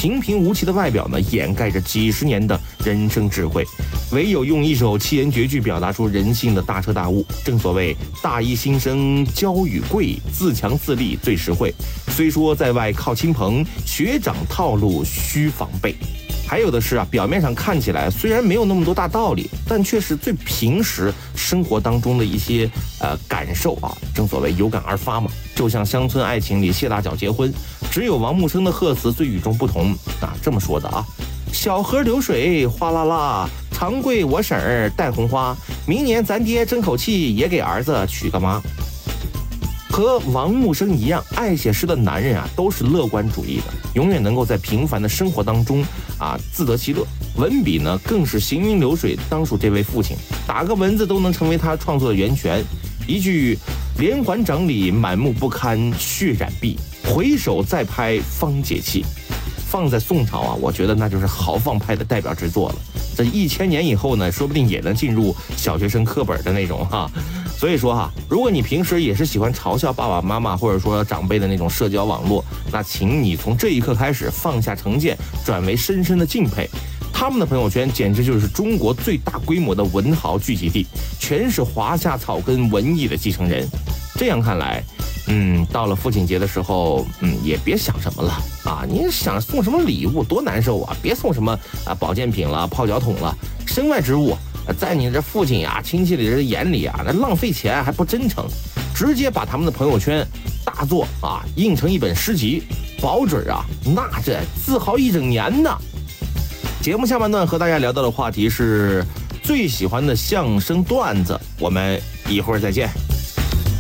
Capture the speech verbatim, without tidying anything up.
平平无奇的外表呢，掩盖着几十年的人生智慧，唯有用一首七言绝句表达出人性的大彻大悟。正所谓大一新生教与贵，自强自立最实惠。虽说在外靠亲朋，学长套路需防备。还有的是啊，表面上看起来虽然没有那么多大道理，但却是最平时生活当中的一些呃感受啊。正所谓有感而发嘛，就像乡村爱情里谢大脚结婚，只有王木生的贺词最与众不同啊。这么说的啊，小河流水哗啦啦，长贵我婶儿戴红花，明年咱爹争口气也给儿子娶个妈。和王木生一样，爱写诗的男人啊，都是乐观主义的，永远能够在平凡的生活当中啊自得其乐。文笔呢，更是行云流水，当属这位父亲，打个文字都能成为他创作的源泉。一句连环掌里满目不堪血染壁，回首再拍方解气。放在宋朝啊，我觉得那就是豪放派的代表之作了。这一千年以后呢，说不定也能进入小学生课本的那种哈。所以说哈，如果你平时也是喜欢嘲笑爸爸妈妈或者说长辈的那种社交网络，那请你从这一刻开始放下成见，转为深深的敬佩。他们的朋友圈简直就是中国最大规模的文豪聚集地，全是华夏草根文艺的继承人。这样看来，嗯，到了父亲节的时候，嗯，也别想什么了啊！你想送什么礼物多难受啊！别送什么啊保健品了、泡脚桶了，身外之物，在你这父亲呀、亲戚里的眼里啊，那浪费钱还不真诚。直接把他们的朋友圈大作啊印成一本诗集，保准啊，那这自豪一整年呢。节目下半段和大家聊到的话题是最喜欢的相声段子，我们一会儿再见。